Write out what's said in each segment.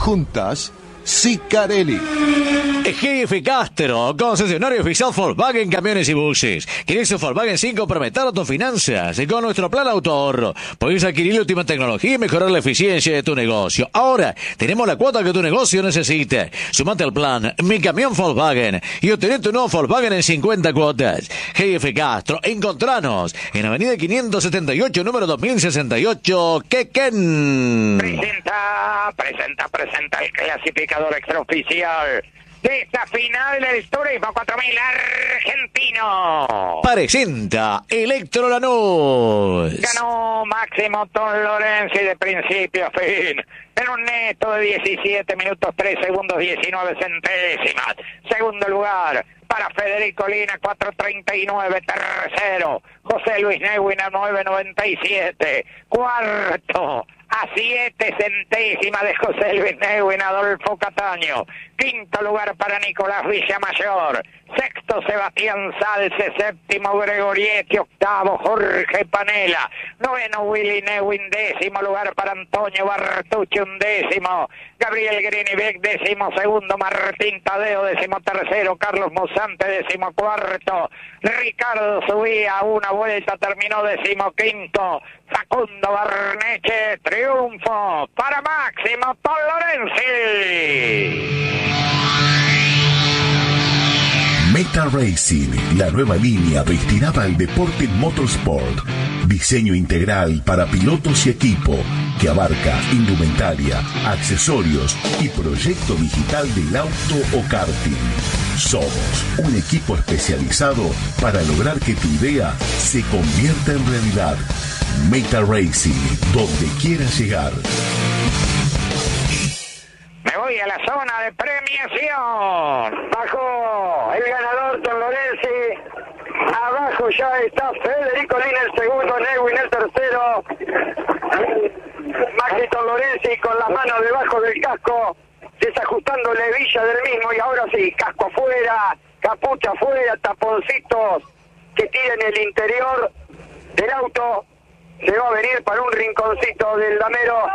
Juntas, Sicarelli. Jefe Castro, concesionario oficial Volkswagen Camiones y Buses. ¿Quieres un Volkswagen sin comprometer tus finanzas? Y con nuestro plan auto ahorro, puedes adquirir la última tecnología y mejorar la eficiencia de tu negocio. Ahora, tenemos la cuota que tu negocio necesite. Sumate al plan Mi Camión Volkswagen y obtener tu nuevo Volkswagen en 50 cuotas. Jefe Castro, encontranos en Avenida 578, número 2068, Quequén. Presenta el clasificador extraoficial de esta final del Turismo 4000 argentino. Presenta Electro Lanús. Ganó Máximo Tom Lorenzi de principio a fin en un neto de 17 minutos 3 segundos 19 centésimas. Segundo lugar para Federico Lina, 4.39. Tercero, José Luis Neuwin a 9.97. Cuarto, a 7 centésimas de José Luis Neuwin, Adolfo Cataño. Quinto lugar para Nicolás Villamayor. Sexto, Sebastián Salce. Séptimo, Gregorietti. Octavo, Jorge Panela. Noveno, Willy Neuwin. Décimo lugar para Antonio Bartucci. Undécimo, Gabriel Grinibeck. Décimo segundo, Martín Tadeo. Décimo tercero, Carlos Musante. Décimo cuarto, Ricardo Subía. Una vuelta terminó. Décimo quinto, Facundo Barneche. Triunfo para Máximo Tom Lorenzi. Meta Racing, la nueva línea destinada al deporte motorsport. Diseño integral para pilotos y equipo que abarca indumentaria, accesorios y proyecto digital del auto o karting. Somos un equipo especializado para lograr que tu idea se convierta en realidad. Meta Racing, donde quieras llegar. Me voy a la zona de premiación. Bajo el ganador Tom Lorenzi. Abajo ya está Federico Lina el segundo, Neuwin el tercero. Maxi Tom Lorenzi con las manos debajo del casco, desajustando la hebilla del mismo. Y ahora sí, casco afuera, capucha afuera, taponcitos que tienen el interior del auto. Se va a venir para un rinconcito del damero.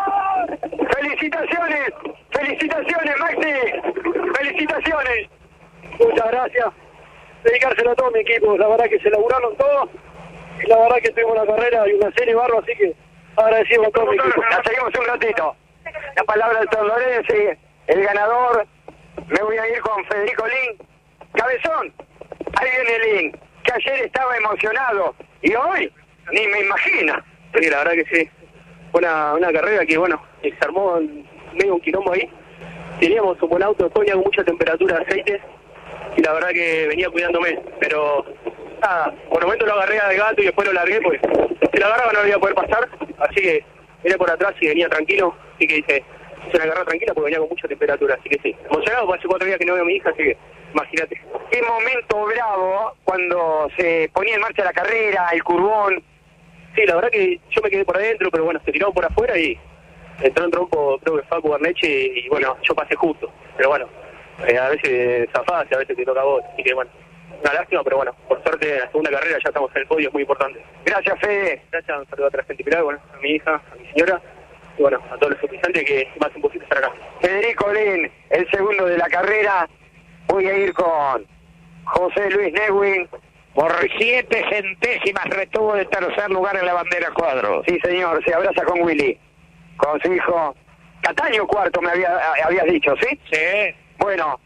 ¡Felicitaciones! ¡Felicitaciones, Maxi! ¡Felicitaciones! Muchas gracias. Dedicárselo a todo mi equipo. La verdad que se laburaron todos. Y la verdad que tuvimos una carrera y una serie barro, así que agradecido a todo mi equipo. La seguimos un ratito. La palabra del Tom Lorenzi, el ganador. Me voy a ir con Federico Lin. Cabezón, ahí viene Lin, que ayer estaba emocionado. Y hoy, ni me imagina. Sí, la verdad que sí. Fue una carrera que, bueno, se armó en medio un quilombo ahí. Teníamos un buen auto, Toña, con mucha temperatura de aceite. Y la verdad que venía cuidándome. Pero, nada, por el momento lo agarré al gato y después lo largué, pues si lo agarraba no lo iba a poder pasar. Así que vine por atrás y venía tranquilo. Así que hice una carrera tranquila porque venía con mucha temperatura. Así que sí, emocionado, porque hace 4 días que no veo a mi hija, así que imagínate. Qué momento bravo cuando se ponía en marcha la carrera, el curvón. Sí, la verdad que yo me quedé por adentro, pero bueno, se tiró por afuera y entró en trompo, creo que Facu Barneche, y bueno, yo pasé justo. Pero bueno, a veces zafás y a veces te toca a vos, así que bueno, una lástima, pero bueno, por suerte en la segunda carrera ya estamos en el podio, es muy importante. Gracias, Fede. Gracias, un saludo a la gente Pilar, bueno, a mi hija, a mi señora, y bueno, a todos los oficiantes que me hacen posible estar acá. Federico Lin, el segundo de la carrera. Voy a ir con José Luis Neuwin. Por 7 centésimas retuvo de tercer lugar en la bandera cuadro. Sí, señor, se abraza con Willy, con su hijo. Cataño cuarto me habías dicho, ¿sí? Sí. Bueno,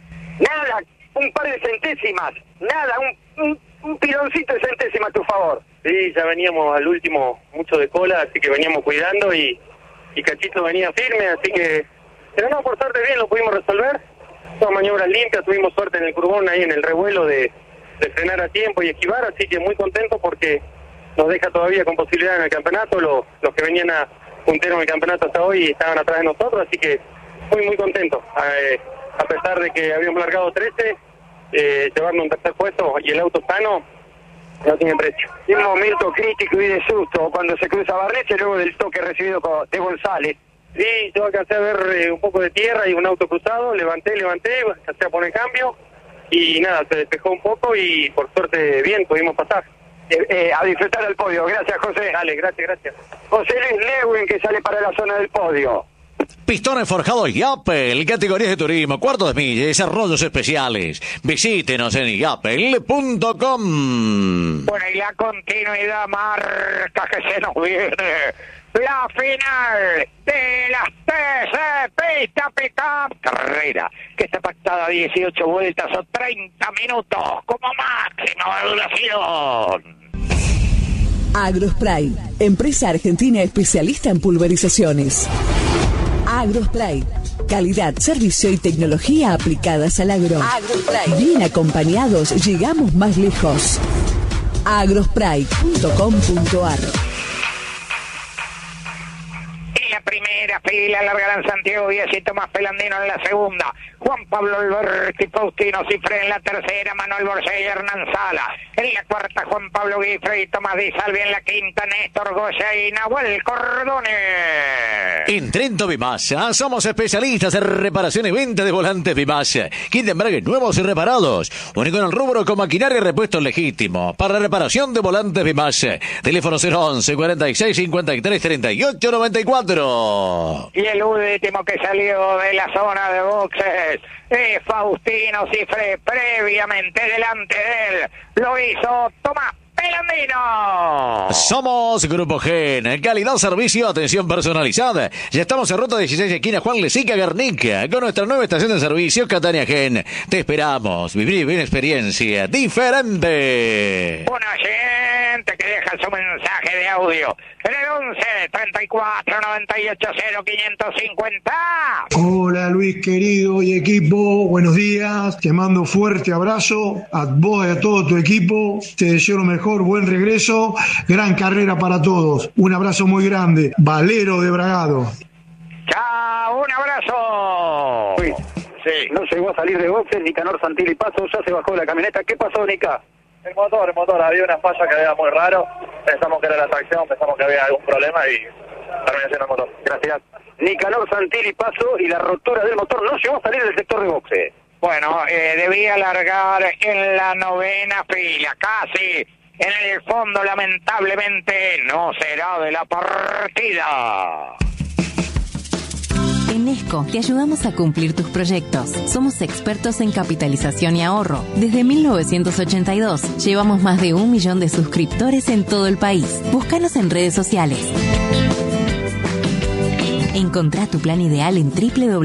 nada, un par de centésimas, nada, un pironcito de centésimas a tu favor. Sí, ya veníamos al último mucho de cola, así que veníamos cuidando y Cachito venía firme, así que... Pero no, por suerte bien, lo pudimos resolver. Todas maniobras limpias, tuvimos suerte en el curvón ahí en el revuelo de frenar a tiempo y esquivar, así que muy contento porque nos deja todavía con posibilidad en el campeonato. Los que venían a punteros en el campeonato hasta hoy estaban atrás de nosotros, así que muy contento. A pesar de que habíamos largado 13, llevarnos un tercer puesto y el auto sano no tiene precio. Y un momento crítico y de susto cuando se cruza Barreche luego del toque recibido de González. Sí, yo alcancé a ver un poco de tierra y un auto cruzado, levanté, alcancé a poner cambio y nada, se despejó un poco y por suerte bien, pudimos pasar. A disfrutar del podio. Gracias, José. Dale, gracias. José Luis Neuwin, que sale para la zona del podio. Pistones forjados Yapel, categorías de turismo, cuartos de milla y desarrollos especiales. Visítenos en yapel.com. Bueno, y la continuidad marca que se nos viene. La final de las TC Pista Pickup Carrera, que está pactada a 18 vueltas o 30 minutos como máximo de duración. Agrospray, empresa argentina especialista en pulverizaciones. Agrospray, calidad, servicio y tecnología aplicadas al agro. Agrospray, bien acompañados llegamos más lejos. agrospray.com.ar. En la primera fila largarán Santiago Díaz y Tomás Pelandino en la segunda, Juan Pablo Alberti, Faustino Cifre en la tercera, Manuel Borcé y Hernán Sala. En la cuarta, Juan Pablo Guifre y Tomás Di Salvi. En la quinta, Néstor Goya y Nahuel Cordone. En Trento Bimasa somos especialistas en reparación y venta de volantes Bimasa. Kit de embrague nuevos y reparados. Único en el rubro con maquinaria y repuestos legítimos. Para reparación de volantes Bimasa. Teléfono 011 46 53 38 94. Y el último que salió de la zona de boxes es Faustino Cifre. Previamente delante de él lo hizo Tomás Pelandino. Somos Grupo Gen, calidad, servicio, atención personalizada. Ya estamos en ruta 16 esquina Juan Lesica Guernica con nuestra nueva estación de servicio Catania Gen. Te esperamos, vivir una experiencia diferente. Un oyente que deja su mensaje de audio en el 11 34 98 0 550. Hola Luis querido y equipo, buenos días, te mando fuerte abrazo a vos y a todo tu equipo, te deseo lo mejor, buen regreso, gran carrera para todos, un abrazo muy grande, Valero de Bragado. Chao, un abrazo. Uy, sí, no llegó a salir de boxes, Nicanor Santilli Paso, ya se bajó de la camioneta. ¿Qué pasó, Nica? El motor, había una falla que había muy raro, pensamos que era la tracción, pensamos que había algún problema y terminó siendo el motor. Gracias. Nicanor Santilli Paso y la rotura del motor no llegó a salir del sector de boxe. Bueno, debía largar en la novena fila, casi en el fondo, lamentablemente no será de la partida. En Esco te ayudamos a cumplir tus proyectos. Somos expertos en capitalización y ahorro. Desde 1982 llevamos más de 1 millón de suscriptores en todo el país. Búscanos en redes sociales. Encontrá tu plan ideal en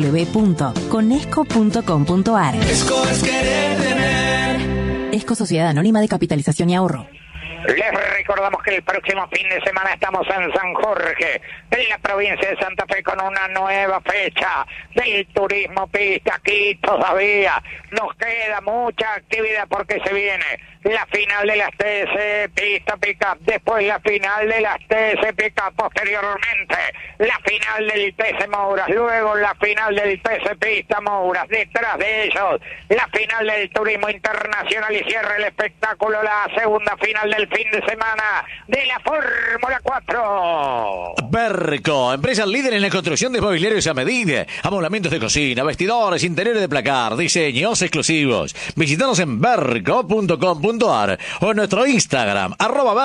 www.conesco.com.ar. Esco es querer tener. Esco Sociedad Anónima de Capitalización y Ahorro. Les recordamos que el próximo fin de semana estamos en San Jorge, en la provincia de Santa Fe, con una nueva fecha del turismo pista. Aquí todavía nos queda mucha actividad porque se viene la final de las TC Pista Pickup, después la final de las TC Pickup, posteriormente la final del TC Mouras, luego la final del TC Pista Mouras, detrás de ellos la final del turismo internacional y cierra el espectáculo la segunda final del fin de semana de la Fórmula 4. Berco, empresa líder en la construcción de mobiliarios a medida, amoblamientos de cocina, vestidores, interiores de placar, diseños exclusivos. Visítanos en berco.com.ar o en nuestro Instagram,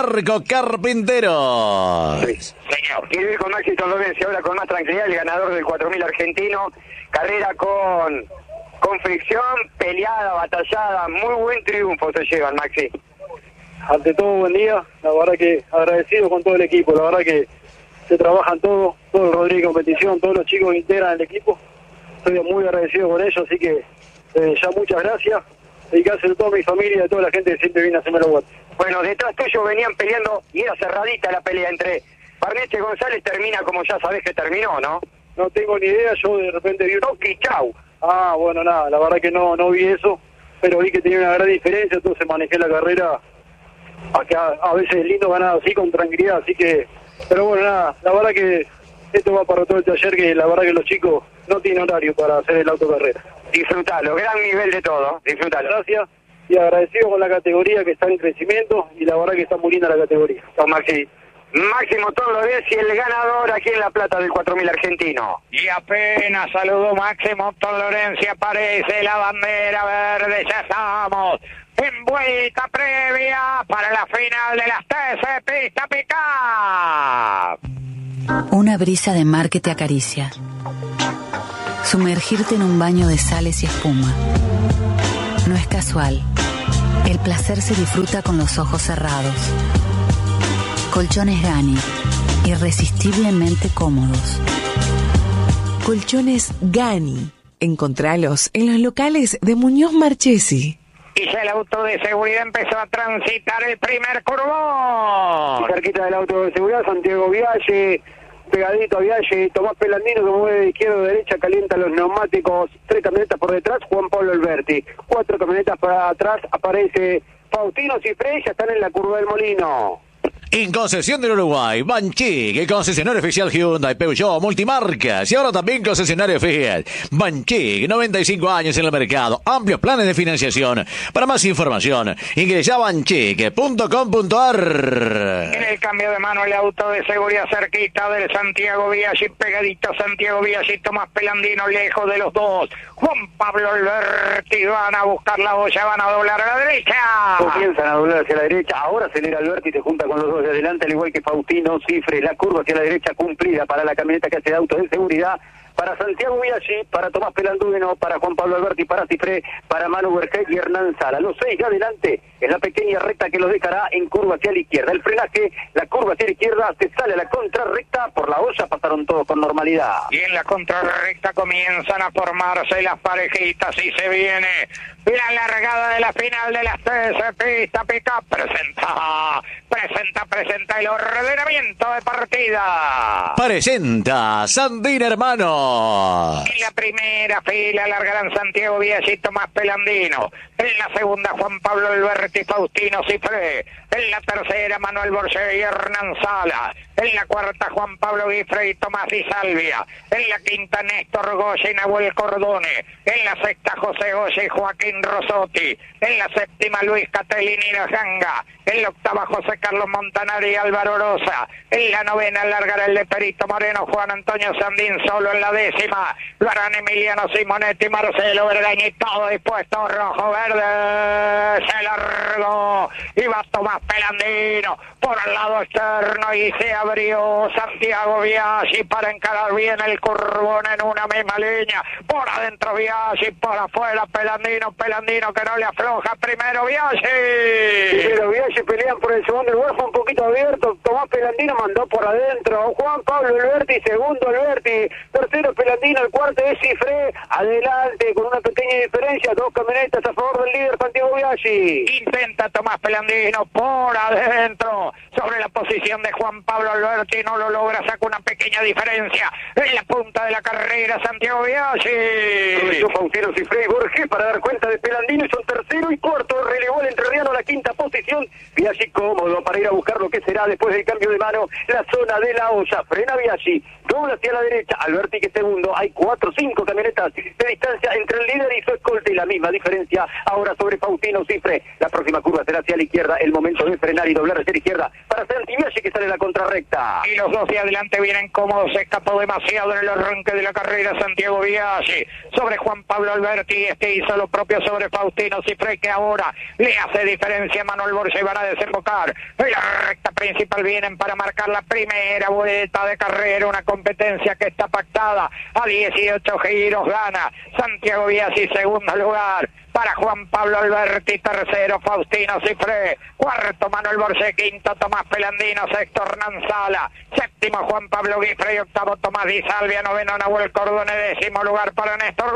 @bercocarpinteros. Sí, señor. Quiero ir con Maxi Lorenzi ahora con más tranquilidad, el ganador del 4000 argentino, carrera con fricción, peleada, batallada, muy buen triunfo se llevan, Maxi. Ante todo, buen día, la verdad que agradecido con todo el equipo, la verdad que se trabajan todo el Rodríguez Competición, todos los chicos que integran el equipo, estoy muy agradecido con ellos, así que ya muchas gracias, dedicárselo a toda mi familia y a toda la gente que siempre viene a hacerme los guantes. Bueno, detrás tuyo venían peleando y era cerradita la pelea entre Barneche González, termina como ya sabés que terminó, ¿no? No tengo ni idea, yo de repente vi un toque y chau. Ah, bueno, nada, la verdad que no vi eso, pero vi que tenía una gran diferencia, entonces manejé la carrera. Acá a veces es lindo ganar así con tranquilidad, así que, pero bueno, nada, la verdad que esto va para todo el taller, que la verdad que los chicos no tienen horario para hacer el autocarrera. Disfrutalo, gran nivel de todo, disfrutalo. Gracias y agradecido con la categoría que está en crecimiento y la verdad que está muy linda la categoría. Maxi. Máximo Lorenzi, el ganador aquí en La Plata del 4000 argentino. Y apenas saludó Máximo Lorenzi, aparece la bandera verde, ya estamos en vuelta previa para la final de las TC Pista Pickup. Una brisa de mar que te acaricia, Sumergirte en un baño de sales y espuma. No es casual. El placer se disfruta con los ojos cerrados. Colchones Gani, irresistiblemente cómodos. Colchones Gani. Encontralos en los locales de Muñoz Marchesi. Y ya el auto de seguridad empezó a transitar el primer curvón. Cerquita del auto de seguridad, Santiago Vialle, pegadito a Vialle, Tomás Pelandino que mueve de izquierda a derecha, calienta los neumáticos, 3 camionetas por detrás, Juan Pablo Alberti, 4 camionetas para atrás, aparece Faustino Cifré, ya están en la curva del Molino. En Concesión del Uruguay, Banchik, el concesionario oficial Hyundai, Peugeot, multimarcas y ahora también concesionario Fiat. Banchik, 95 años en el mercado, amplios planes de financiación. Para más información, ingresa a banchik.com.ar. En el cambio de mano el auto de seguridad cerquita del Santiago Viaggi, pegadito Santiago Viaggi, Tomás Pelandino lejos de los dos. Juan Pablo Alberti van a buscar la olla, van a doblar a la derecha. Comienzan a doblar hacia la derecha, ahora acelera Alberti y se junta con los dos de adelante, al igual que Faustino Cifre, la curva hacia la derecha cumplida para la camioneta que hace de auto de seguridad, para Santiago Viaggi, para Tomás Pelandino, para Juan Pablo Alberti, para Cifré, para Manu Berget y Hernán Sala. Los 6 de adelante es la pequeña recta que los dejará en curva hacia la izquierda. El frenaje, la curva hacia la izquierda, se sale a la contrarrecta, por la olla pasaron todos con normalidad. Y en la contrarrecta comienzan a formarse las parejitas y se viene la largada de la final de las 13 pistas. Pica presenta el ordenamiento de partida. Presenta Sandín Hermanos. En la primera fila largarán Santiago Viaggi y Tomás Pelandino. En la segunda Juan Pablo Alberti, Faustino Cifré. En la tercera Manuel Borges y Hernán Sala. En la cuarta Juan Pablo Guifre y Tomás Di Salvia. En la quinta Néstor Goya y Nahuel Cordone. En la sexta José Goya y Joaquín Rosotti. En la séptima Luis Catelini Rajanga. En la octava José Carlos Montanari y Álvaro Rosa. En la novena largará el de Perito Moreno Juan Antonio Sandín. Solo en la décima lo harán Emiliano Simonetti, Marcelo Vergaña y todo dispuesto rojo verde. Se largó y va Tomás Pelandino por el lado externo y se abrió Santiago Viaggi para encarar bien el curvón en una misma línea. Por adentro Viaggi, por afuera Pelandino que no le afloja. Primero Viaggi pelean por el segundo lugar, fue un poquito abierto. Tomás Pelandino mandó por adentro. Juan Pablo Alberti, segundo Alberti, tercero Pelandino, el cuarto es Cifré. Adelante con una pequeña diferencia, 2 camionetas a favor del líder Santiago Viaggi. Intenta Tomás Pelandino por adentro sobre la posición de Juan Pablo Alberti, no lo logra, saca una pequeña diferencia en la punta de la carrera Santiago Viaggi. Faustino Cifré y Borges para dar cuenta de Pelandino y son tercero y cuarto, relevó el entrerriano a la quinta posición. Viaggi cómodo para ir a buscar lo que será después del cambio de mano, la zona de la olla. Frena Viaggi, dobla hacia la derecha, Alberti que segundo, hay 4 o 5 camionetas de distancia entre el líder y su escolta y la misma diferencia ahora sobre Faustino Cifré. La próxima curva será hacia la izquierda, el momento de frenar y doblar hacia la izquierda para Santi Viaggi que sale en la contrarrecta. Y los dos de adelante vienen cómodos, se escapó demasiado en el arranque de la carrera Santiago Viaggi sobre Juan Pablo Alberti, hizo lo propio sobre Faustino Cifré que ahora le hace diferencia a Manuel Borges y van a desembocar en la recta principal, vienen para marcar la primera vuelta de carrera, una competencia que está pactada a 18 giros, gana Santiago Viaggi, segundo lugar para Juan Pablo Alberti, tercero Faustino Cifré, cuarto Manuel Borges, quinto Tomás Pelandino, sexto Hernán Sala, séptimo Juan Pablo Guifre y octavo Tomás Di Salvia, noveno Nahuel Cordone, décimo lugar para Néstor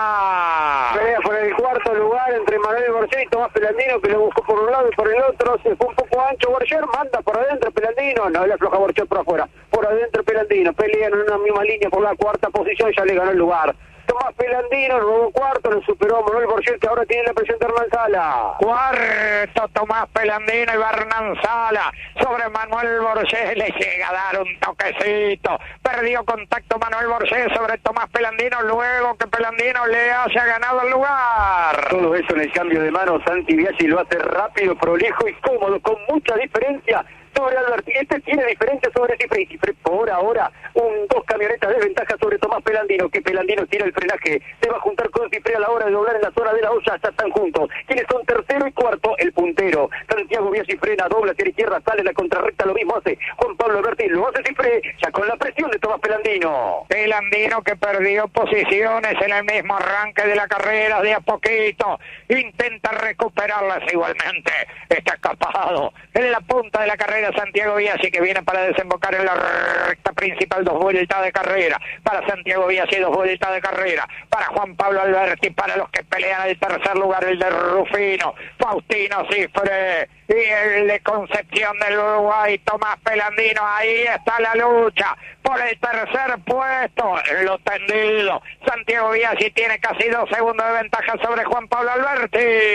Goya. Pelea por el cuarto lugar entre Manuel Borges y Tomás Pelandino que lo buscó por un lado y por el otro, se fue un poco ancho Borges, manda por adentro Pelandino, no le afloja Borges por afuera, por adentro Pelandino, pelean en una misma línea por la cuarta posición, ya le ganó el lugar. Tomás Pelandino, robó cuarto, lo superó a Manuel Borges, que ahora tiene la presión de Hernán Sala. Cuarto Tomás Pelandino y va Hernán Sala sobre Manuel Borges, le llega a dar un toquecito. Perdió contacto Manuel Borges sobre Tomás Pelandino, luego que Pelandino le haya ganado el lugar. Todo eso en el cambio de mano, Santi Viaggi lo hace rápido, prolijo y cómodo, con mucha diferencia. sobre Alberti. Este tiene diferencia sobre Cifre, y Cifre por ahora 2 camionetas de ventaja sobre Tomás Pelandino, que Pelandino tira el frenaje, se va a juntar con Cifre a la hora de doblar en la zona de la olla, ya están juntos. ¿Quiénes son tercero y cuarto? El puntero Santiago Biaggi frena, dobla hacia la izquierda, sale la contrarrecta, lo mismo hace Juan Pablo Alberti, lo hace Cifre, ya con la presión de Tomás Pelandino. Pelandino que perdió posiciones en el mismo arranque de la carrera, de a poquito intenta recuperarlas igualmente, está escapado en la punta de la carrera Santiago Biaggi, que viene para desembocar en la recta principal, 2 vueltas de carrera para Santiago Biaggi, 2 vueltas de carrera para Juan Pablo Alberti, para los que pelean el tercer lugar, el de Rufino, Faustino Cifre y el de Concepción del Uruguay, Tomás Pelandino. Ahí está la lucha por el tercer puesto, en lo tendido. Santiago Biaggi tiene casi 2 segundos de ventaja sobre Juan Pablo Alberti.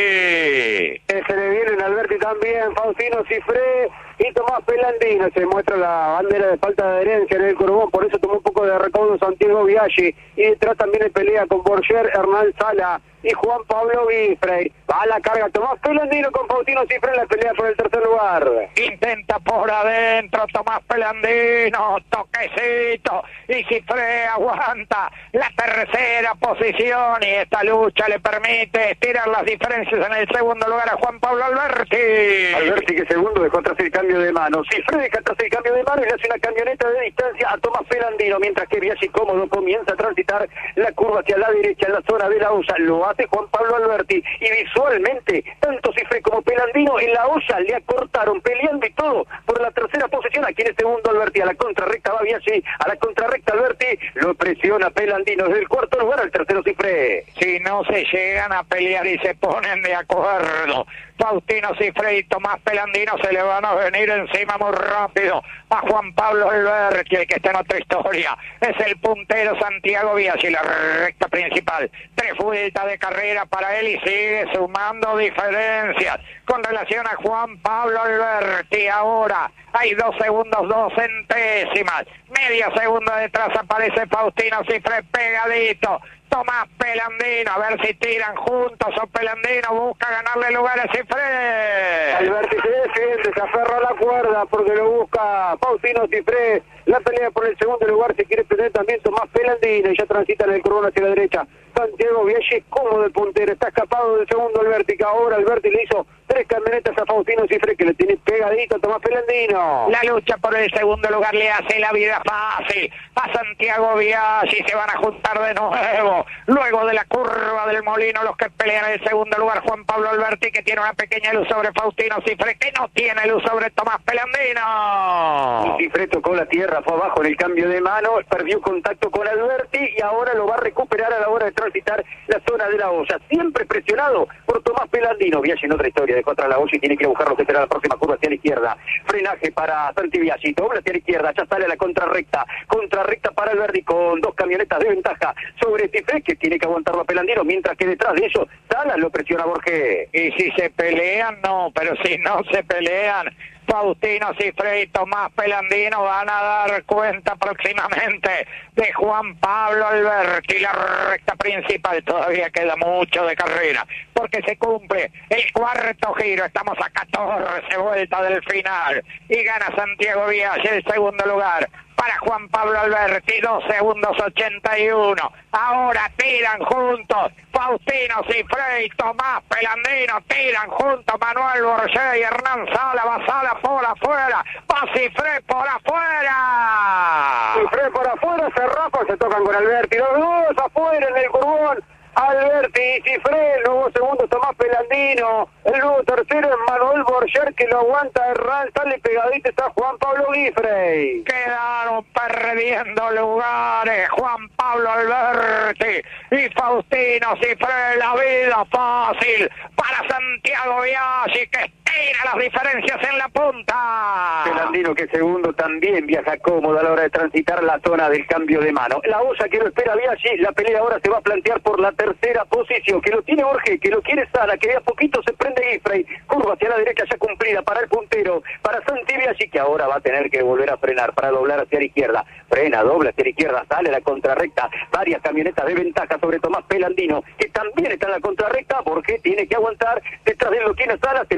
Se le viene en Alberti también, Faustino Cifre y Tomás Pelandino. Se muestra la bandera de falta de adherencia en el Corbón, por eso tomó un poco de recaudo Santiago Biaggi. Y detrás también en pelea con Borger, Hernán Sala y Juan Pablo Guifrey. Va a la carga Tomás Pelandino con Faustino Cifre en la pelea por el tercer lugar. Intenta por adentro Tomás Pelandino, toquecito, y Cifre aguanta la tercera posición, y esta lucha le permite estirar las diferencias en el segundo lugar a Juan Pablo Alberti. Alberti, que segundo, dejó atrás el cambio de mano. Cifre deja atrás el cambio de mano y le hace una camioneta de distancia a Tomás Pelandino, mientras que Biaggi cómodo comienza a transitar la curva hacia la derecha en la zona de la olla. Lo hace Juan Pablo Alberti, y visualmente tanto Cifre como Pelandino en la olla le acortaron, peleando y todo por la tercera posición. Aquí en el segundo Alberti, a la contrarrecta va Biaggi, a la contrarrecta Alberti, lo presiona Pelandino desde el cuarto lugar al tercero Cifre. Si no se llegan a pelear y se ponen de acuerdo, Faustino Cifre y Tomás Pelandino se le van a venir encima muy rápido a Juan Pablo Alberti, el que está en otra historia. Es el puntero Santiago Biaggi, la recta principal. 3 vueltas de carrera para él y sigue sumando diferencias con relación a Juan Pablo Alberti. Ahora hay 2 segundos, 2 centésimas. Medio segundo detrás aparece Faustino Cifre pegadito. Tomás Pelandino, a ver si tiran juntos o Pelandino busca ganarle lugar a Cifre. Alberti se defiende, se aferra a la cuerda porque lo busca Faustino Cifre. La pelea por el segundo lugar se quiere tener también Tomás Pelandino, y ya transita en el cordón hacia la derecha. Santiago Biaggi cómodo el puntero, está escapado del segundo Alberti, que ahora Alberti le hizo 3 camionetas a Faustino Cifre, que le tiene pegadito a Tomás Pelandino. La lucha por el segundo lugar le hace la vida fácil a Santiago Biaggi, se van a juntar de nuevo luego de la curva del Molino los que pelean el segundo lugar. Juan Pablo Alberti, que tiene una pequeña luz sobre Faustino Cifre, que no tiene luz sobre Tomás Pelandino. Y Cifre tocó la tierra, fue abajo en el cambio de mano, perdió contacto con Alberti y ahora lo va a recuperar a la hora de transitar la zona de la olla, siempre presionado por Tomás Pelandino. Biaggi en otra historia, de contra la olla y tiene que buscar lo que será la próxima curva hacia la izquierda. Frenaje para Santi Biaggi, dobla hacia la izquierda, ya sale a la contrarrecta para Alberti con 2 camionetas de ventaja sobre Cifre, que tiene que aguantarlo a Pelandino, mientras que detrás de ellos Salas lo presiona a Borges. Y si se pelean, no, pero si no se pelean, Faustino Cifre y Tomás Pelandino van a dar cuenta próximamente de Juan Pablo Alberti. La recta principal, todavía queda mucho de carrera, porque se cumple el cuarto giro, estamos a 14 vueltas del final, y gana Santiago Biaggi el segundo lugar para Juan Pablo Alberti, 2 segundos 81. Ahora tiran juntos Faustino Cifre y Tomás Pelandino, tiran juntos Manuel Borges y Hernán Sala. Va Sala por afuera, va Cifre por afuera. Cifre por afuera, se rafa, se tocan con Alberti, los 2 afuera en el curbón. Alberti y Cifre, luego segundo Tomás Pelandino, el nuevo tercero es Manuel Borger, que lo aguanta Hernán, sale pegadito, está Juan Pablo Guifrey. Quedaron perdiendo lugares Juan Pablo Alberti y Faustino Cifre. La vida fácil para Santiago Biaggi, que estira las diferencias en la punta. Pelandino, que segundo, también viaja cómodo a la hora de transitar la zona del cambio de mano. La olla que lo espera Biaggi, la pelea ahora se va a plantear por la tercera posición, que lo tiene Borges, que lo quiere Sala, que de a poquito se prende Guifrey, curva hacia la derecha ya cumplida para el puntero, para Santi Biaggi, que ahora va a tener que volver a frenar para doblar hacia la izquierda. Frena, dobla hacia la izquierda, sale a la contrarrecta, varias camionetas de ventaja sobre Tomás Pelandino, que también está en la contrarrecta, Borges tiene que aguantar, detrás de él lo tiene Sala, se empiezan a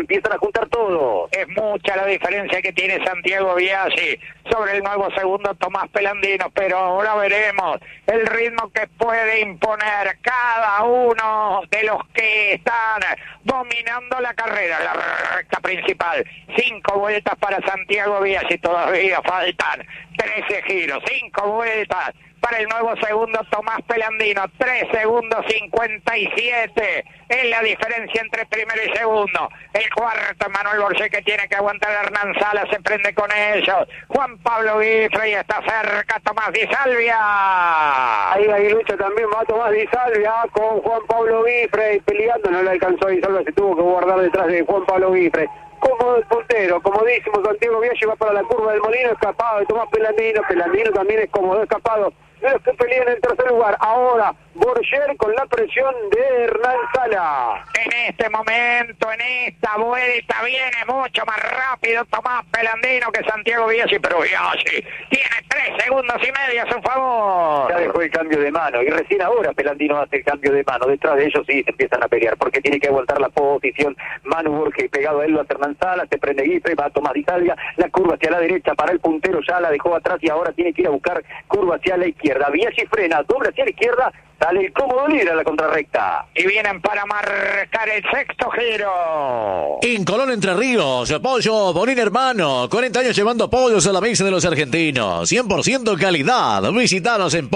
juntar todo. Es mucha la diferencia que tiene Santiago Biaggi sobre el nuevo segundo Tomás Pelandino, pero ahora veremos el ritmo que puede imponer cada uno de los que están dominando la carrera, la recta principal. 5 vueltas para Santiago Biaggi, todavía faltan 13 giros, 5 vueltas para el nuevo segundo Tomás Pelandino, 3 segundos 57 es la diferencia entre primero y segundo. El cuarto, Manuel Borges, que tiene que aguantar a Hernán Sala, se prende con ellos. Juan Pablo Guifrey está cerca, Tomás Di Salvia. Ahí lucha también va Tomás Di Salvia con Juan Pablo Guifrey peleando, no le alcanzó a Di Salvia, se tuvo que guardar detrás de Juan Pablo Guifrey. Como el puntero, comodísimo, Santiago Biaggi va para la curva del Molino, escapado de Tomás Pelandino. Pelandino también es cómodo, escapado de los que pelean en el tercer lugar. Ahora Borger con la presión de Hernán Sala. En este momento, en esta vuelta, viene mucho más rápido Tomás Pelandino que Santiago Biaggi, pero Biaggi tiene 3 segundos y medio a su favor. Ya dejó el cambio de mano y recién ahora Pelandino hace el cambio de mano. Detrás de ellos sí se empiezan a pelear porque tiene que aguantar la posición. Manu Borges pegado a él, lo hace Hernán Sala, se prende Guifrey, va a Tomás Di Salvia, la curva hacia la derecha para el puntero, ya la dejó atrás y ahora tiene que ir a buscar curva hacia la izquierda. Biaggi frena, dobla hacia la izquierda, sale el cómodo líder a la contrarrecta. Y vienen para marcar el sexto giro. En Colón, Entre Ríos, Pollo Bonín Hermano, 40 años llevando pollos a la mesa de los argentinos. 100% calidad. Visitanos en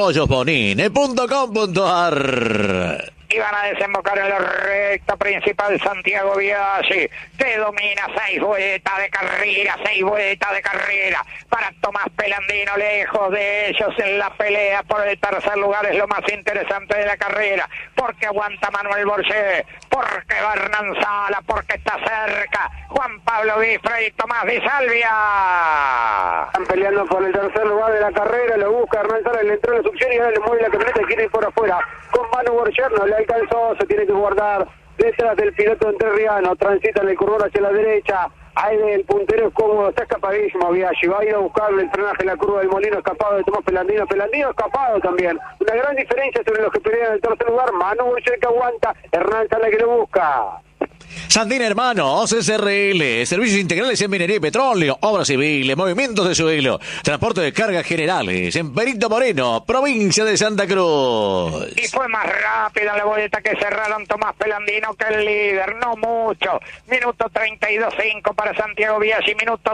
pollosbonin.com.ar. Y van a desembocar en la recta principal Santiago Biaggi, que domina 6 vueltas de carrera, 6 vueltas de carrera para Tomás Pelandino, lejos de ellos en la pelea por el tercer lugar. Es lo más interesante de la carrera, porque aguanta Manuel Borges, porque va Hernán Sala, porque está cerca Juan Pablo Guifrey y Tomás Di Salvia. Están peleando por el tercer lugar de la carrera, lo busca Hernán Sala, le entró la succión y ahora le mueve la camioneta y quiere ir por afuera. Con Manu Borges no le alcanzó, se tiene que guardar detrás del piloto entrerriano, transita en el curvón hacia la derecha. Ahí el puntero es cómodo, está escapadísimo Biaggi, va a ir a buscarle el frenaje en la curva del Molino, escapado de Tomás Pelandino, Pelandino escapado también. Una gran diferencia sobre los que pelean en el tercer lugar. Manu Borges que aguanta, Hernán Sala que lo busca. Sandín Hermanos, SRL, servicios integrales en minería y petróleo, obras civiles, movimientos de suelo, transporte de cargas generales, en Perito Moreno, provincia de Santa Cruz. Y fue más rápida la vuelta que cerraron Tomás Pelandino que el líder, no mucho. Minuto 32.5 para Santiago Biaggi, minuto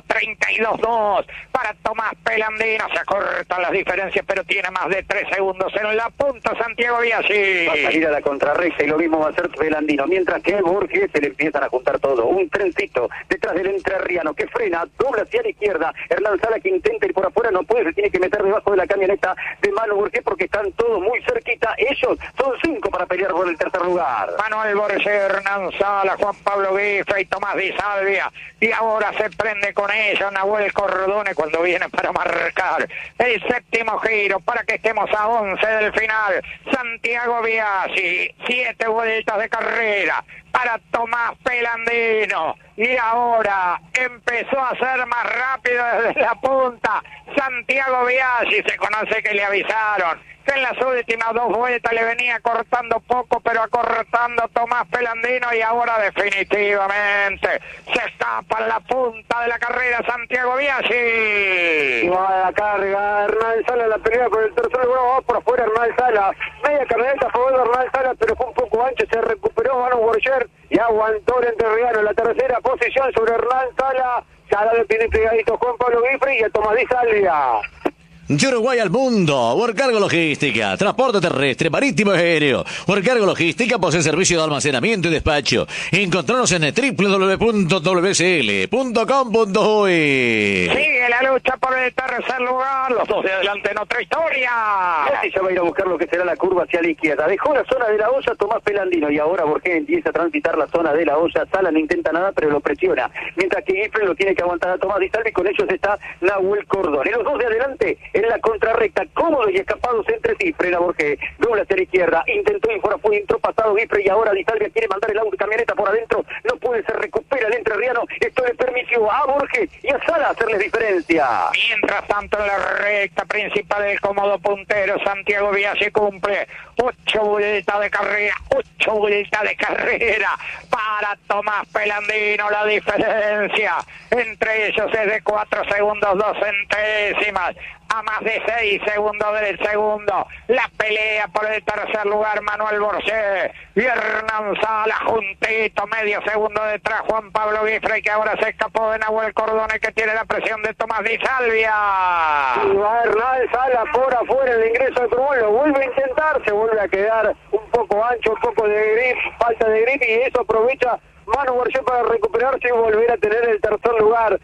32.2 para Tomás Pelandino. Se acortan las diferencias, pero tiene más de 3 segundos en la punta Santiago Biaggi. Va a salir a la contrarrecta y lo mismo va a hacer Pelandino, mientras que Borges se le empiezan a juntar todo. Un trencito detrás del entrerriano que frena, dobla hacia la izquierda. Hernán Sala que intenta ir por afuera, no puede, se tiene que meter debajo de la camioneta de Manu Borges porque están todos muy cerquita. Ellos son 5 para pelear por el tercer lugar. Manuel Borges, Hernán Sala, Juan Pablo Guifrey, Tomás Di Salvia. Y ahora se prende con ellos Nahuel Cordone cuando viene para marcar el séptimo giro para que estemos a 11 del final. Santiago Biaggi, 7 vueltas de carrera para Tomás Pelandino. Y ahora empezó a ser más rápido desde la punta Santiago Biaggi. Se conoce que le avisaron que en las últimas 2 vueltas le venía cortando poco, pero acortando Tomás Pelandino, y ahora definitivamente se escapa en la punta de la carrera Santiago Biaggi. Y va a la carga Hernán Sala, la pelea por el tercer lugar, va por afuera Hernán Sala, media camioneta a favor de Hernán Sala, pero fue un poco ancho, se recuperó Manu Borges y aguantó el entrerriano en la tercera posición sobre Hernán Sala. Sala le tiene pegadito Juan Pablo Guifrey y a Tomás Di Salvia. De Uruguay al mundo, Workcargo Logística, transporte terrestre, marítimo y aéreo. Workcargo Logística posee servicio de almacenamiento y despacho. Encontranos en www.wcl.com.uy. Sigue la lucha por el tercer lugar, los dos de adelante en otra historia. Biaggi ya va a ir a buscar lo que será la curva hacia la izquierda. Dejó la zona de la olla Tomás Pelandino y ahora Borges empieza a transitar la zona de la olla. Sala no intenta nada, pero lo presiona. Mientras que Guifrey lo tiene que aguantar a Tomás Di Salvia y con ellos está Nahuel Cordón. Y los dos de adelante en la contrarrecta, cómodos y escapados entre sí. Frena Borges, dobla hacia la izquierda, intentó ir fuera, entró pasado Guifrey y ahora Di Salvia quiere mandar el auto camioneta por adentro, no puede, se recupera el entrerriano. Esto le permitió a Borges y a Sala hacerles diferencia. Mientras tanto, en la recta principal del cómodo puntero, Santiago Biaggi cumple 8 vueltas de carrera, 8 vueltas de carrera para Tomás Pelandino. La diferencia entre ellos es de 4 segundos 2 centésimas. A más de 6 segundos del segundo. La pelea por el tercer lugar, Manuel Borges y Hernán Sala juntito, medio segundo detrás Juan Pablo Guifrey, que ahora se escapó de Nahuel Cordone, que tiene la presión de Tomás Di Salvia. Y va Hernán Sala por afuera, el ingreso al Cruz, lo vuelve a intentar, se vuelve a quedar un poco ancho, un poco de grip, falta de grip, y eso aprovecha Manu Borges para recuperarse y volver a tener el tercer lugar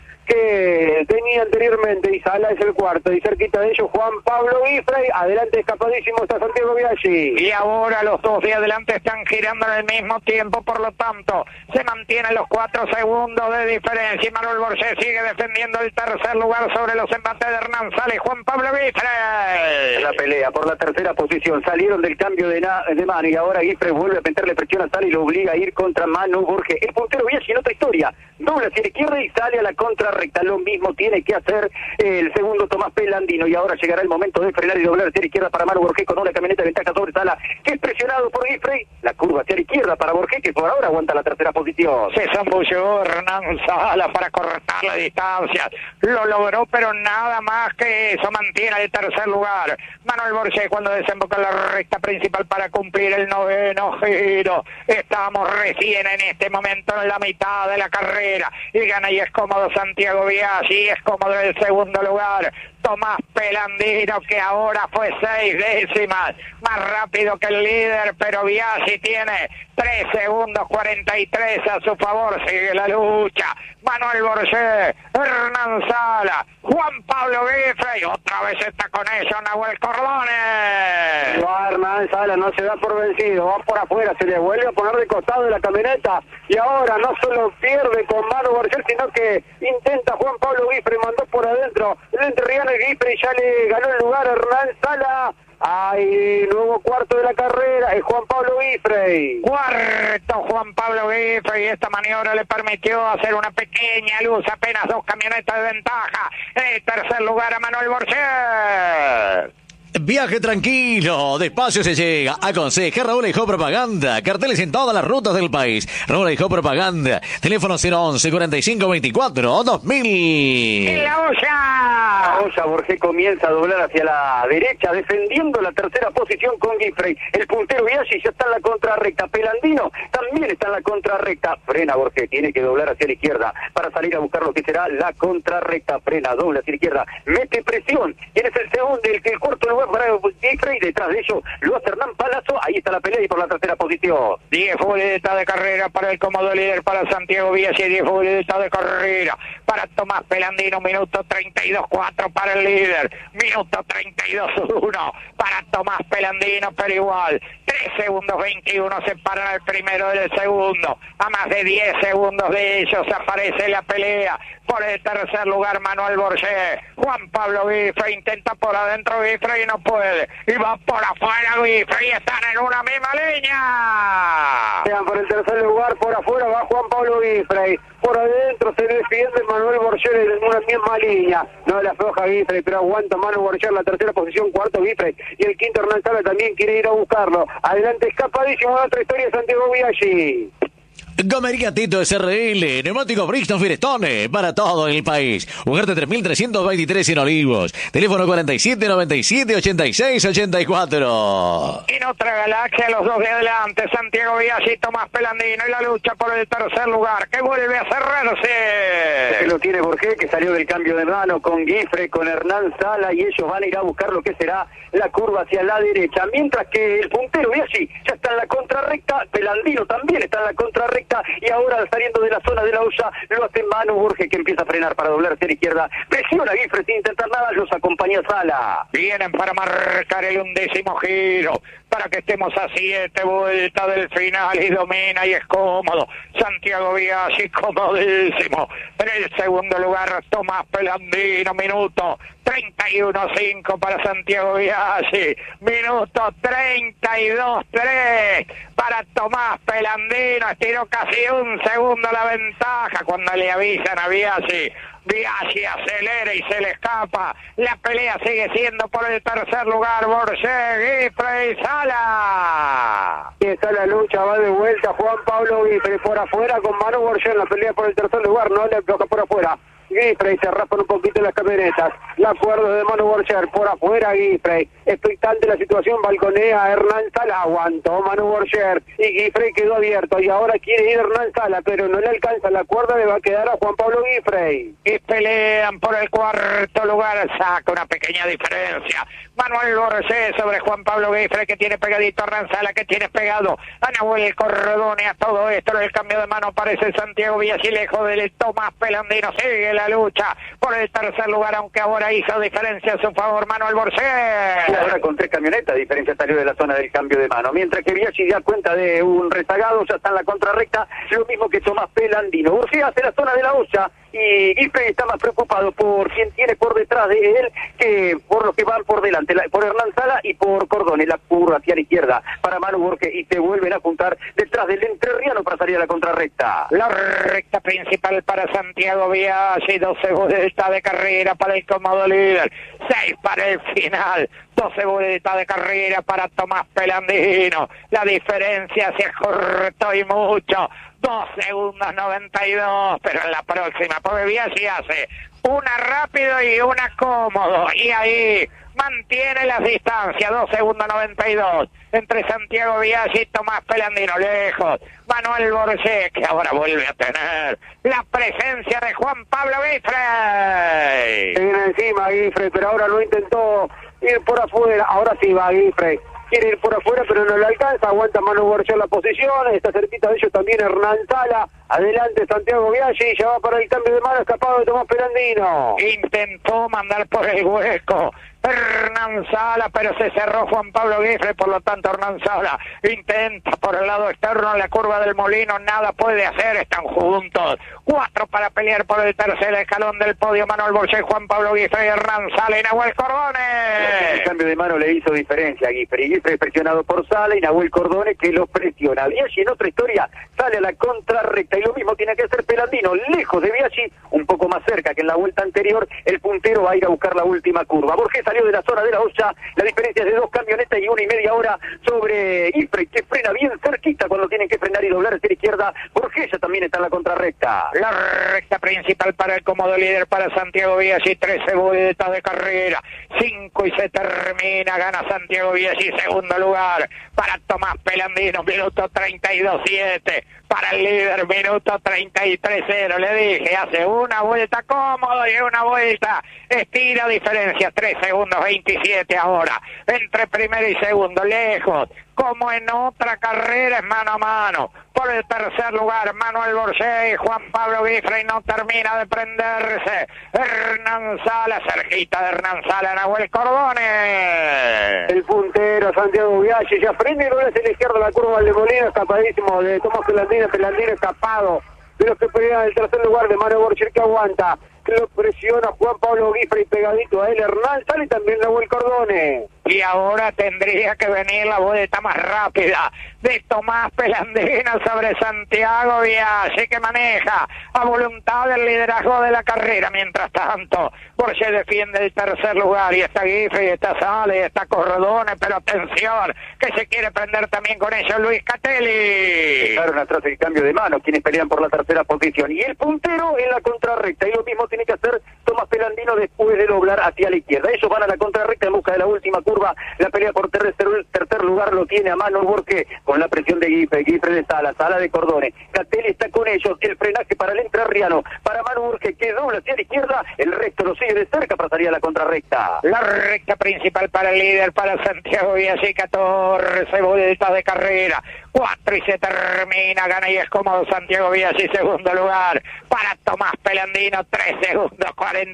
que tenía anteriormente. Y Sala es el cuarto, y cerquita de ellos Juan Pablo Guifrey, adelante escapadísimo está Santiago Biaggi. Y ahora los dos de adelante están girando en el mismo tiempo, por lo tanto se mantienen los 4 segundos de diferencia, y Manuel Borges sigue defendiendo el tercer lugar sobre los embates de Hernán Sala y Juan Pablo Guifrey. La pelea por la tercera posición, salieron del cambio de mano, y ahora Guifrey vuelve a meterle presión a Sala y lo obliga a ir contra Manu Borges. El puntero Biaggi en otra historia, dobla hacia la izquierda y sale a la contrarrecta. Lo mismo tiene que hacer el segundo Tomás Pelandino, y ahora llegará el momento de frenar y doblar hacia la izquierda para Manu Borges con una camioneta de ventaja sobre Sala, que es presionado por Guifrey. La curva hacia la izquierda para Borges, que por ahora aguanta la tercera posición. Se zambulló Hernán Sala para cortar la distancia, lo logró, pero nada más que eso, mantiene el tercer lugar Manuel Borges cuando desemboca en la recta principal para cumplir el noveno giro. Estamos recién en este momento en la mitad de la carrera, y gana y es cómodo Santiago Biaggi, es cómodo el segundo lugar Tomás Pelandino, que ahora fue 6 décimas más rápido que el líder, pero Biaggi tiene 3 segundos 43 a su favor. Sigue la lucha Manuel Borges, Hernán Sala, Juan Pablo Guifrey, otra vez está con ellos Nahuel Cordone. Va Hernán Sala, no se da por vencido, va por afuera, se le vuelve a poner de costado de la camioneta, y ahora no solo pierde con Manu Borges, sino que intenta Juan Pablo Guifrey, mandó por adentro el entrerriano, y Guifrey ya le ganó el lugar a Hernán Sala. Hay nuevo cuarto de la carrera, es Juan Pablo Guifrey. Cuarto Juan Pablo Guifrey, y esta maniobra le permitió hacer una pequeña luz, apenas 2 camionetas de ventaja. En el tercer lugar a Manuel Borges. Viaje tranquilo, despacio se llega. Aconseja Raúl Eijó Propaganda. Carteles en todas las rutas del país. Raúl Eijó Propaganda. Teléfono 011 45 24 2000. ¡Y la olla! Borges comienza a doblar hacia la derecha, defendiendo la tercera posición con Guifrey. El puntero Biaggi ya está en la contrarrecta. Pelandino también está en la contrarrecta. Frena Borges, tiene que doblar hacia la izquierda para salir a buscar lo que será la contrarrecta. Frena, dobla hacia la izquierda, mete presión. ¿Quién es el segundo? El cuarto lugar para Guifrey, detrás de ellos lo hace Hernán Palazzo. Ahí está la pelea y por la tercera posición. 10 vueltas de carrera para el cómodo líder, para Santiago Biaggi, 10 vueltas de carrera para Tomás Pelandino, minuto 32.4 para el líder, minuto 32.1 para Tomás Pelandino, pero igual 3 segundos 21 separan al primero del segundo. A más de 10 segundos de ellos aparece la pelea por el tercer lugar Manuel Borges. Juan Pablo Guifrey intenta por adentro Guifrey y no puede, y va por afuera Guifrey, están en una misma línea. Vean, por el tercer lugar por afuera va Juan Pablo Guifrey, por adentro se defiende Manuel Borges en una misma línea. No le afloja Guifrey, pero aguanta Manuel Borges en la tercera posición, cuarto Guifrey, y el quinto Hernán Sala también quiere ir a buscarlo. Adelante, escapadísimo de otra historia, Santiago Biaggi. Gomería Tito SRL, neumático Brixton Firestone, para todo el país. Ugarte 3323 en Olivos. Teléfono 47 97 86 84. En otra galaxia, los dos de adelante, Santiago Biaggi y Tomás Pelandino, y la lucha por el tercer lugar, que vuelve a cerrarse. Que lo tiene Borges, que salió del cambio de mano con Guifrey, con Hernán Sala, y ellos van a ir a buscar lo que será la curva hacia la derecha, mientras que el puntero Biaggi ya está en la contrarrecta, Pelandino también está en la contrarrecta, y ahora saliendo de la zona de la olla lo hace Manu Borges, que empieza a frenar para doblar hacia la izquierda, presiona a Guifrey sin intentar nada, los acompaña Sala. Vienen para marcar el 11º giro, para que estemos a 7 vueltas del final, y domina y es cómodo Santiago Biaggi, comodísimo. En el segundo lugar Tomás Pelandino, minuto 31-5 para Santiago Biaggi. Minuto 32-3 para Tomás Pelandino. Estiró casi un segundo la ventaja cuando le avisan a Biaggi. Biaggi acelera y se le escapa. La pelea sigue siendo por el tercer lugar. Bourget, Guifre y Sala. Y está la lucha, va de vuelta Juan Pablo Guifre por afuera con Manu Bourget en la pelea por el tercer lugar. No le toca por afuera. Guifre se raspan un poquito las camionetas. La cuerda de Manu Bourget por afuera. Guifre, expectante la situación, balconea Hernán Sala, aguantó Manu Bourget y Guifre quedó abierto y ahora quiere ir Hernán Sala, pero no le alcanza, la cuerda le va a quedar a Juan Pablo Guifre. Y pelean por el cuarto lugar, saca una pequeña diferencia. Manuel Bourget sobre Juan Pablo Guifre, que tiene pegadito a Hernán Sala, que tiene pegado a Nahuel Cordone. A todo esto, el cambio de mano parece Santiago Biaggi lejos del Tomás Pelandino. Sigue la lucha por el tercer lugar, aunque ahora hizo diferencia a su favor Manuel Bourget. Y ahora con 3 camionetas, diferencia salió de la zona del cambio de mano. Mientras que Biaggi da cuenta de un rezagado, ya está en la contrarrecta, lo mismo que Tomás Pelandino. Bourget hace la zona de la olla y Guifre está más preocupado por quien tiene por detrás de él que por los que van por delante, por Hernán Sala y por Cordone. La curva hacia la izquierda para Manu Bourget y se vuelven a apuntar detrás del entrerriano para salir a la contrarrecta. La recta principal para Santiago Biaggi, 12 vueltas de carrera para el cómodo líder, 6 para el final. 12 vueltas de carrera para Tomás Pelandino. La diferencia se acortó y mucho. 2 segundos 92, pero en la próxima, porque Biaggi hace una rápido y una cómodo. Y ahí mantiene las distancias, 2 segundos 92. Entre Santiago Biaggi y Tomás Pelandino, lejos. Manuel Bourget, que ahora vuelve a tener la presencia de Juan Pablo Guifre. Se viene encima Guifre, pero ahora lo intentó ir por afuera. Ahora sí va Guifre. Quiere ir por afuera, pero no le alcanza. Aguanta Manu Bourget la posición. Está cerquita de ellos también Hernán Sala. Adelante Santiago Biaggi. Ya va para el cambio de mano, escapado de Tomás Pelandino. Intentó mandar por el hueco Hernán Sala, pero se cerró Juan Pablo Guifre. Por lo tanto, Hernán Sala intenta por el lado externo en la curva del Molino. Nada puede hacer. Están juntos. 4 para pelear por el tercer escalón del podio. Manuel Bourget, Juan Pablo Guifre y Hernán Sala y Nahuel Cordone. El cambio de mano le hizo diferencia a Guifre. Guifre presionado por Sala y Nahuel Cordone que lo presiona. Biaggi en otra historia sale a la contrarrecta y lo mismo tiene que hacer Pelandino, lejos de Biaggi, un poco más cerca que en la vuelta anterior. El puntero va a ir a buscar la última curva. Bourget salió de la zona de la olla, la diferencia es de 2 camionetas y 1,5 horas sobre Guifre, que frena bien cerquita cuando tienen que frenar y doblar hacia la izquierda. Bourget ya también está en la contrarrecta. La recta principal para el cómodo líder para Santiago Biaggi, 13 vueltas de carrera, 5 y se termina. Gana Santiago Biaggi, segundo lugar para Tomás Pelandino, minuto 32.7. Para el líder, minuto 33.0. Le dije, hace una vuelta cómodo y una vuelta estira, diferencia 3 segundos 27 ahora. Entre primero y segundo, lejos. Como en otra carrera, es mano a mano. Por el tercer lugar, Manuel Bourget y Juan Pablo Guifre, y no termina de prenderse Hernán Sala, cerquita de Hernán Sala, Nahuel Cordone. El puntero Santiago Biaggi ya frena y doble hacia la izquierda la curva del Molino, escapadísimo de Tomás Pelandino escapado de los que pelean el tercer lugar de Manuel Bourget, que aguanta, que lo presiona Juan Pablo Guifre y pegadito a él Hernán Sala y también Nahuel Cordone. Y ahora tendría que venir la vuelta más rápida de Tomás Pelandino sobre Santiago Biaggi, que maneja a voluntad el liderazgo de la carrera. Mientras tanto, Bourget defiende el tercer lugar y está Guifre y está Sala y está Cordone, pero atención, que se quiere prender también con ellos Luis Catelli. Dejaron atrás el cambio de mano, quienes pelean por la tercera posición. Y el puntero en la contrarrecta, y lo mismo tiene que hacer Tomás Pelandino después de doblar hacia la izquierda. Ellos van a la contrarrecta en busca de la última curva. La pelea por tercer lugar lo tiene a mano Bourget con la presión de Guifre de Sala de Cordone. Catelli está con ellos, el frenaje para el entrerriano, para Manu Bourget, que dobla hacia la izquierda, el resto lo sigue de cerca para salir a la contrarrecta. La recta principal para el líder, para Santiago Biaggi, 14 vueltas de carrera, 4 y se termina. Gana y es cómodo Santiago Biaggi, segundo lugar para Tomás Pelandino, 3 segundos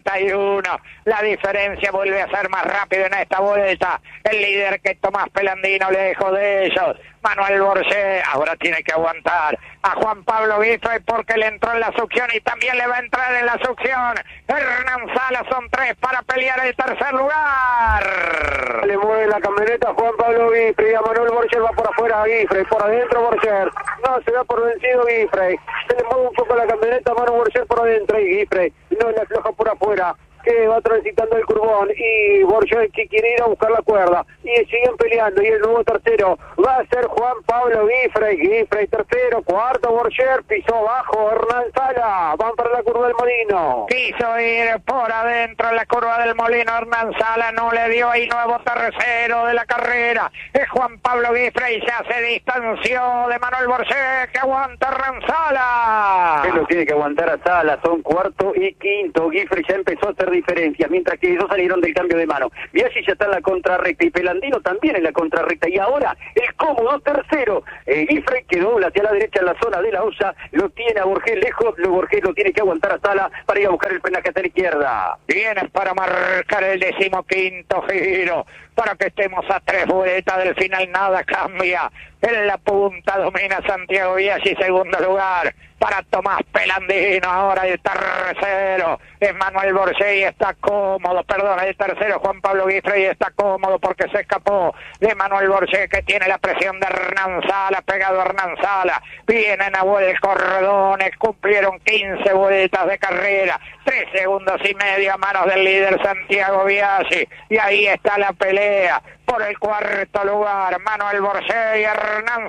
41. La diferencia vuelve a ser más rápido en esta vuelta. El líder, que Tomás Pelandino, Pelandino lejos de ellos. Manuel Borges ahora tiene que aguantar a Juan Pablo Guifrey porque le entró en la succión y también le va a entrar en la succión. Hernán Salas, son 3 para pelear el tercer lugar. Le mueve la camioneta Juan Pablo Guifrey, a Manuel Borges va por afuera a Guifrey, por adentro Borges. No, se da por vencido Guifrey. Se le mueve un poco la camioneta a Manuel Borges por adentro y Guifrey no le afloja por afuera, que va transitando el curbón y Borges que quiere ir a buscar la cuerda y siguen peleando y el nuevo tercero va a ser Juan Pablo Guifrey tercero, cuarto Borges, pisó abajo Hernán Sala, van para la curva del Molino. Quiso ir por adentro en la curva del Molino, Hernán Sala no le dio, y nuevo tercero de la carrera es Juan Pablo Guifrey, ya se distanció de Manuel Borges, que aguanta Hernán Sala. Él lo tiene que aguantar a Sala, son cuarto y quinto, Guifrey ya empezó a hacer diferencias, mientras que ellos salieron del cambio de mano. Biaggi ya está en la contrarrecta y Pelandino también en la contrarrecta, y ahora el cómodo tercero, Guifrey, que dobla hacia la derecha en la zona de la olla, lo tiene a Borges lejos, Borges lo tiene que aguantar a Sala para ir a buscar el frenaje hacia la izquierda. Viene para marcar el 15º giro, para que estemos a 3 vueltas del final, nada cambia. En la punta domina Santiago Biaggi, segundo lugar para Tomás Pelandino. Ahora el tercero es Manuel Borges y está cómodo, el tercero Juan Pablo Guifrey está cómodo porque se escapó de Manuel Borges, que tiene la presión de Hernán Sala, pegado a Hernán Sala. Vienen a Nahuel Cordones, cumplieron 15 vueltas de carrera, 3 segundos y medio a manos del líder Santiago Biaggi, y ahí está la pelea por el cuarto lugar, Manuel Borges y Hernán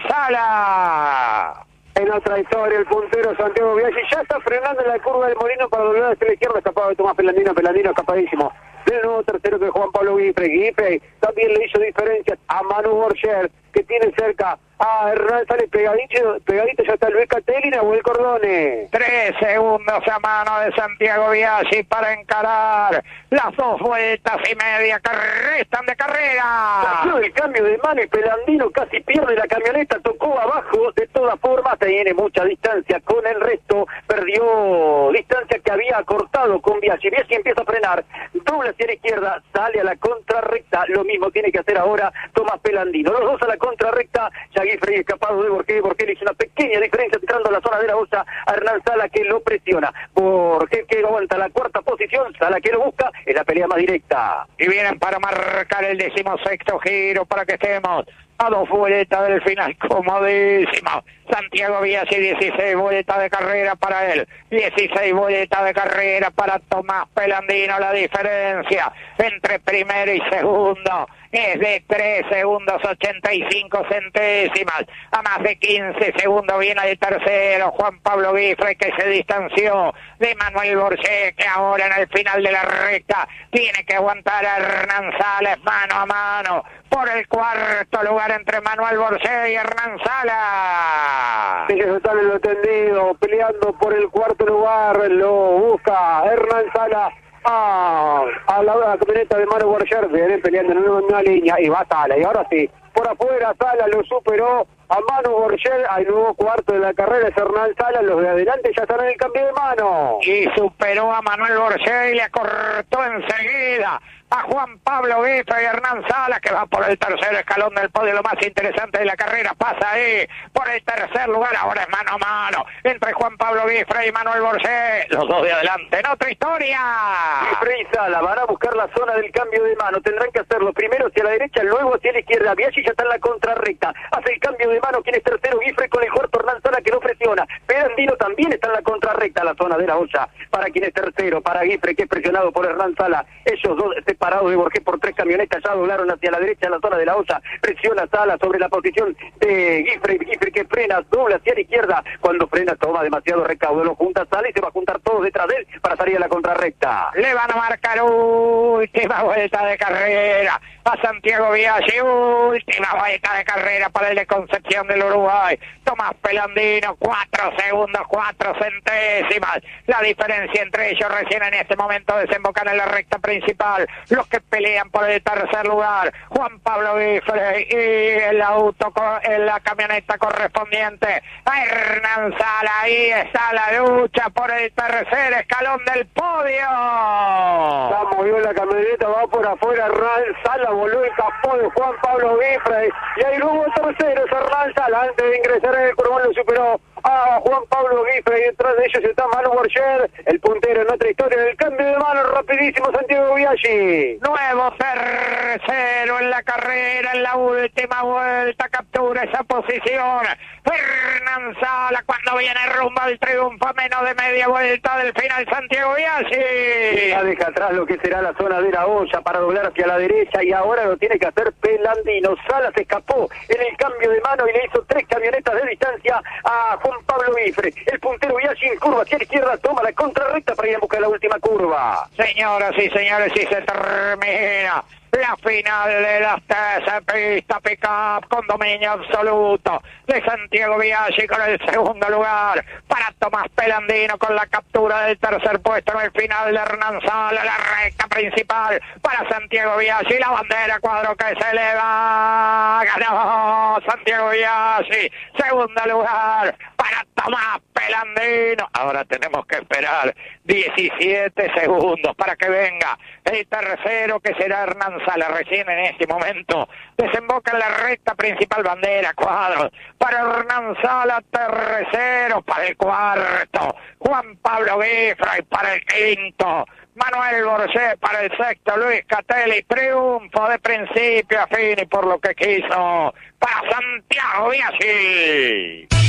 Sala. En otra historia, el puntero Santiago Biaggi ya está frenando en la curva del Molino para doblar hacia la izquierda, escapado de Tomás Pelandino escapadísimo. Del nuevo tercero que es Juan Pablo Guifrey también le hizo diferencias a Manu Borges, que tiene cerca a Hernán Sala, pegadito ya está Luis Catelli y Nahuel Cordones. 3 segundos a mano de Santiago Biaggi para encarar las 2 vueltas y media que restan de carrera. Salió el cambio de mano y Pelandino casi pierde la camioneta, tocó abajo, de todas formas tiene mucha distancia con el resto, perdió distancia que había cortado con Biaggi. Biaggi empieza a frenar, dobla hacia la izquierda, sale a la contrarrecta, lo mismo tiene que hacer ahora Tomás Pelandino. Los dos a la contrarrecta, ya Guifrey escapado de Borges le hizo una pequeña diferencia entrando a la zona de la olla a Hernán Sala, que lo presiona. Borges que aguanta la cuarta posición, Sala que lo busca, es la pelea más directa. Y vienen para marcar el 16º giro para que estemos a 2 vueltas del final, comodísimo. Santiago Biaggi, 16 vueltas de carrera para él, 16 vueltas de carrera para Tomás Pelandino. La diferencia entre primero y segundo es de 3 segundos 85 centésimas. A más de 15 segundos viene el tercero, Juan Pablo Guifrey, que se distanció de Manuel Borges, que ahora en el final de la recta tiene que aguantar a Hernán Sala, mano a mano por el cuarto lugar entre Manuel Borges y Hernán Sala. Ellos están en lo tendido, peleando por el cuarto lugar, lo busca Hernán Sala a la camioneta de Manuel Borges, vienen peleando en una línea y va Sala, y ahora sí, por afuera Sala lo superó a Manu Borges, al nuevo cuarto de la carrera es Hernán Sala, los de adelante ya están en el cambio de mano. Y superó a Manuel Borges y le acortó enseguida a Juan Pablo Guifrey y Hernán Sala, que va por el tercer escalón del podio, lo más interesante de la carrera, pasa ahí por el tercer lugar. Ahora es mano a mano entre Juan Pablo Guifrey y Manuel Borges, los dos de adelante en otra historia. Guifrey y Sala van a buscar la zona del cambio de mano, tendrán que hacerlo primero hacia la derecha, luego hacia la izquierda. Biaggi ya está en la contrarrecta, hace el cambio de mano. ¿Quién es tercero? Guifrey con el cuarto, Hernán Sala, que no presiona. Pelandino también está en la contrarrecta, la zona de la olla. Para quien es tercero, para Guifrey, que es presionado por Hernán Sala. Ellos dos separados de Borges por 3 camionetas, ya doblaron hacia la derecha en la zona de la olla. Presiona Sala sobre la posición de Guifrey. Guifrey que frena, dobla hacia la izquierda. Cuando frena toma demasiado recaudo, lo junta Sala y se va a juntar todos detrás de él para salir a la contrarrecta. Le van a marcar última vuelta de carrera a Santiago Biaggi, última vuelta de carrera para el de Concepción del Uruguay. Tomás Pelandino, 4 segundos, 4 centésimas. La diferencia entre ellos recién en este momento desembocan en la recta principal. Los que pelean por el tercer lugar, Juan Pablo Guifre y el auto en la camioneta correspondiente a Hernán Sala. Ahí está la lucha por el tercer escalón del podio. Ya movió la camioneta, va por afuera Hernán Sala, voló el capó de Juan Pablo Guifre y ahí luego el tercero es Hernán Sala. Antes de ingresar en el curvón lo superó a Juan Pablo Guifre y detrás de ellos está Manu Borger, el puntero en otra historia. El cambio de mano rapidísimo Santiago Biaggi. Nuevo tercero en la carrera, en la última vuelta captura esa posición Hernán Sala cuando viene rumbo al triunfo a menos de media vuelta del final. Santiago Biaggi ya deja atrás lo que será la zona de la olla para doblar hacia la derecha y ahora lo tiene que hacer Pelandino. Sala se escapó en el cambio de mano y le hizo 3 camionetas de distancia a Juan Pablo Guifre. El puntero Biaggi en curva hacia la izquierda toma la contrarrecta para ir a buscar la última curva. Señoras y señores, y se termina la final de las pistas pick-up con dominio absoluto de Santiago Biaggi con el segundo lugar para Tomás Pelandino con la captura del tercer puesto en el final de Hernán Sala. La recta principal para Santiago Biaggi, la bandera cuadro que se eleva, ganó Santiago Biaggi. Segundo lugar para Tomás Pelandino. Ahora tenemos que esperar 17 segundos para que venga el tercero, que será Hernán Sala. Recién en este momento desemboca en la recta principal, bandera cuadro para Hernán Sala, tercero. Para el cuarto Juan Pablo Guifre y para el quinto Manuel Borger, para el sexto Luis Catelli. Triunfo de principio a fin y por lo que quiso para Santiago Biaggi.